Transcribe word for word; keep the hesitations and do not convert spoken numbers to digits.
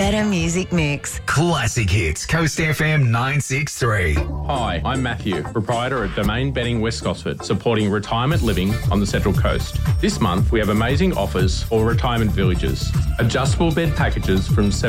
better music mix. Classic hits, Coast F M nine six three. Hi, I'm Matthew, proprietor at Domain Bedding West Gosford, supporting retirement living on the Central Coast. This month, we have amazing offers for retirement villages. Adjustable bed packages from